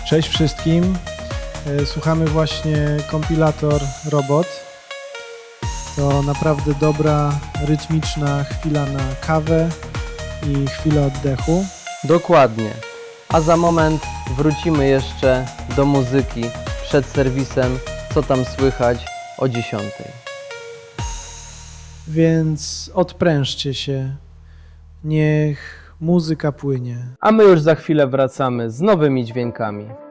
Cześć wszystkim. Słuchamy właśnie Kompilator Robot. To naprawdę dobra, rytmiczna chwila na kawę i chwilę oddechu. Dokładnie. A za moment wrócimy jeszcze do muzyki przed serwisem, co tam słychać o 10:00. Więc odprężcie się. Niech muzyka płynie. A my już za chwilę wracamy z nowymi dźwiękami.